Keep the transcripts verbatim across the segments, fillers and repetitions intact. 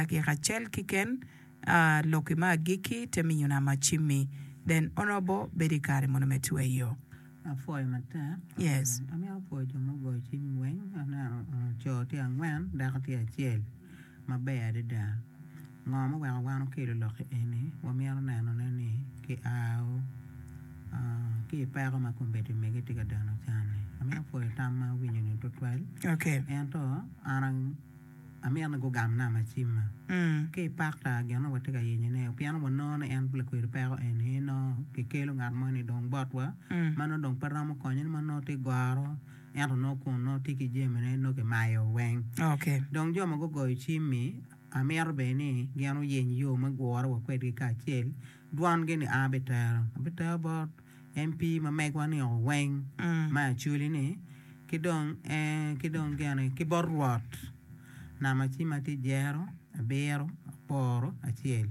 dakiqa achiel kiken uh, loki ma giki teminyona machimi. Then Honorable bedi kare mondo metwe yo. Afoy mata. Yes. Ami afoy jomo go chim weng ana cho ti angwen da ti achiel. Maber da. Ngoma wa wa kilo lo eni wa mi ana no ni ki ao ah ki pa ko ma kumbeti mege ti gadano chane. Ami afoy tama winyo ni to twelve. Okay. Ento arang ami ana go gam na machima. Mm. Ke pakta gano wate ga yene ne piano wono na en ble ko pero en no ke kelo ngar mo ni dong botwa Mm. mano dong paramo konyen mano ti garo en no ko no ti ki jemene no ke mayo weng Okay. dong jo mo go go chimi amer beni gano yen yo ma goro wa kwedi ka chel duan geni abeta abeta bot M P ma megwani o weng Mm. ma chuli ni kidong eh kidong gano ki borwat na machima ti jero abero poro achiel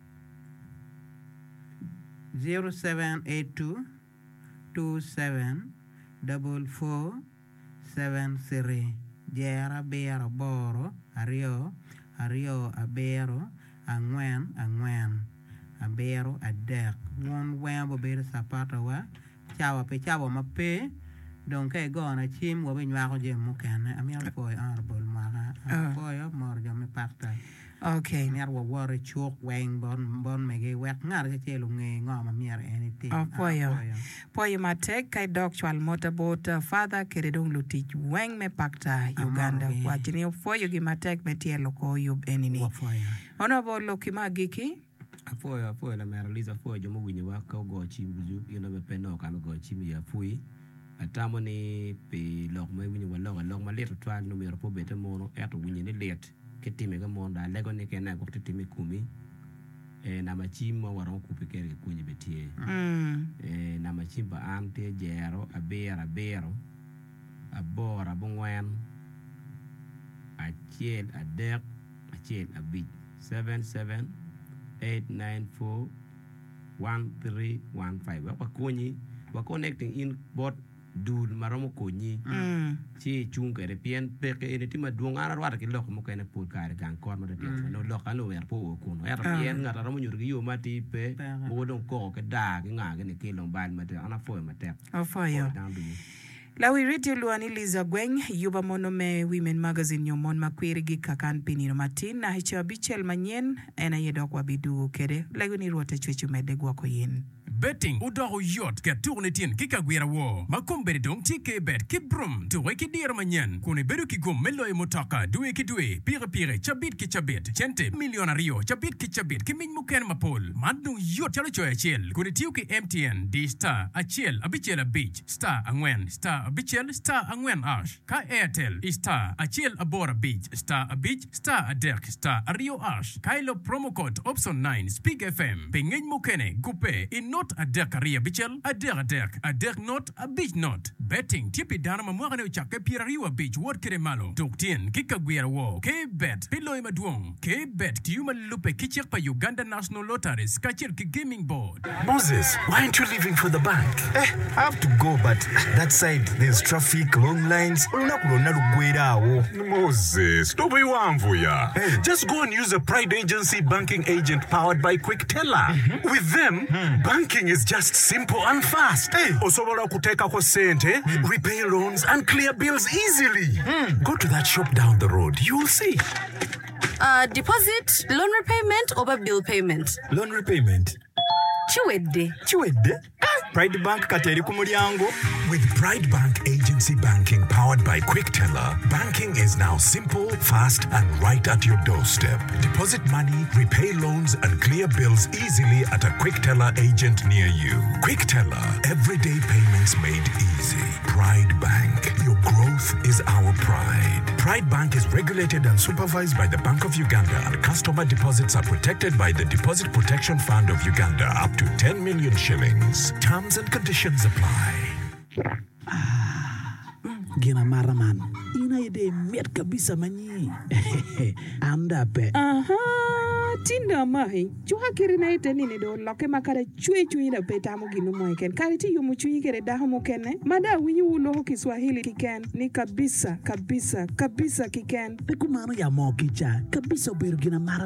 zero seven eight two two seven double four seven three jera bero boro ario ario abero angwen angwen abero adek one wembo bero sapata wa chawa pe chawa mape donc ay gona chim wo be nyako je mukene ami al koy arbol mara koy mor jo me pakta Okay. mer wo wore chok weng bon bon mege wek ngar ke chelu nge ngoma mier anything Oh, poyo. Poyo matek kai dok chwal motorboat uh, father keredong lutich weng me pakta Uganda. Amor, Wachini poyo gi matek metie loko yub enini. wo foya Honorable Loki Magiki. Afoyo afoyo la mera liza afoyo jomo winyo wa ka go chim buju ino be peno ka go chim ya fui. Atamo ni pe lok me winyo wa lok lok ma let twa no mero po bete mono eto winyo ni let ketime ga monda lego ni kena go titime kumi e na machim ma waron ku pe kere kunyi betie Mm. e na machim ba ante jero abera abero abora bongwen achiel adek achiel abich seven seven eight nine four one three one five wa kunyi wa connecting in bot dul maromo kunyi Mm. chi chung kere pien peke ene tima duong ara wara ki lok mo kene pul kare kan kor mo de no lok alo wer po ko no era pien ngata romo nyur gi yo mati pe mo don ko ke da ki nga ne ki long ban mate ana fo mate Ofoyo. down do La we read you luani Liza Gweng, yuba mono me Women Magazine yo mon makwiri gi kakan pinino matin, na hicho bichel manyen, ena yedok wabidu kede, lego ni ruote chwechu mede gwako yin. Betting udoro yot ke tournetien kika gwira wo. Makombere dong tike bet ki brum. Tuwe ki dir manyen. Kone beru ki gum melo e motaka. Due ki due. Pire pire. Chabit ki chabit. Chente. Milionario. Chabit ki chabit. Ki min muken mapol. Madung yot chalo choy achiel. Kone tiu ki M T N. Di star. Achiel. Abichel abich. Star angwen. Star abichel. Star angwen ash. Ka Airtel. Star. Achiel abora beach. Star abich. Star adek. Star ario ash. Kailo promo code option nine. Speak F M. Pengen mukene. Gupe. In not a deck aria bichel, a deck a deck, a deck not a beach not. Betting tipi dana mamwaka ne uchake pirariwa beach word kere malo. Doktien kika gwira wo. K bet pilo ima duong. K bet tiuma lupe kichek pa Uganda National Lotteries kachir ki gaming board. Moses, why aren't you leaving for the bank? Eh, I have to go, but that side there's traffic, long lines. Moses, don't be one for ya. Hey. Just go and use a Pride Agency banking agent powered by Quick Teller. Mm-hmm. With them, mm. banking is just simple and fast. Hey. Osobola kuteka kwa sente, mm. repay loans, and clear bills easily. Mm. Go to that shop down the road. You'll see. Uh, deposit, loan repayment, or bill payment? Loan repayment. Chiwedde. Chiwedde? Pride Bank kateri kumulyango. With Pride Bank Agency Banking powered by Quick Teller, banking is now simple, fast, and right at your doorstep. Deposit money, repay loans, and clear bills easily at a Quick Teller agent near you. Quick Teller, everyday payments made easy. Pride Bank, your growth is our pride. Pride Bank is regulated and supervised by the Bank of Uganda, and customer deposits are protected by the Deposit Protection Fund of Uganda up to ten million shillings. Terms and conditions apply. Gina maraman. Ina ide miat kabisa manyi. Anda pe. Aha, tinda mai. Chua kiri na ite nini do loke makare chui chui na peta mo ginu mo iken. Kari ti yumu chui kere daho mo kene. Mada winyu ulo ho Kiswahili kiken. Ni kabisa, kabisa, kabisa kiken. Peku mano ya mo kicha. Kabisa biru gina mara.